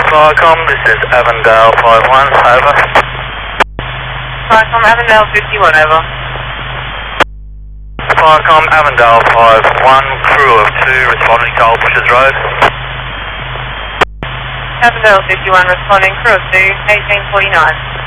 Firecom, this is Avondale 51, over. Firecom, Avondale 51, over. Firecom, Avondale 51, crew of 2 responding to Old Bushes Road. Avondale 51 responding, crew of 2, 1849.